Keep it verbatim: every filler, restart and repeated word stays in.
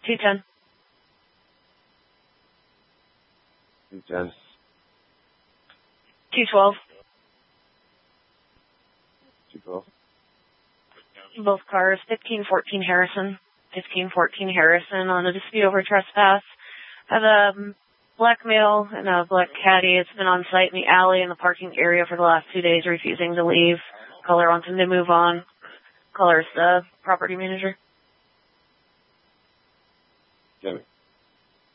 two ten. two ten. two twelve. two twelve. Both cars, fifteen fourteen Harrison. fifteen fourteen Harrison on a dispute over trespass. Have a black male and a black caddy. It's been on site in the alley in the parking area for the last two days, refusing to leave. Caller wants him to move on. Caller's the property manager. Jimmy.